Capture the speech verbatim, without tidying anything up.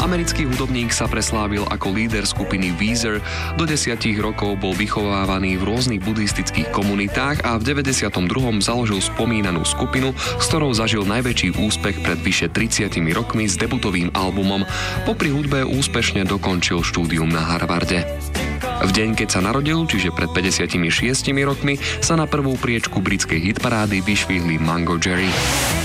Americký hudobník sa preslávil ako líder skupiny Weezer, do desiatich rokov bol vychovávaný v rôznych buddhistických komunitách a v deväťdesiatom druhom založil spomínanú skupinu, s ktorou zažil najväčší úspech pred vyše tridsiatimi rokmi s debutovým albumom. Popri hudbe úspešne dokončil štúdium na Harvarde. V deň, keď sa narodil, čiže pred päťdesiatimi šiestimi rokmi, sa na prvú priečku britskej hitparády vyšvihli Mango Jerry.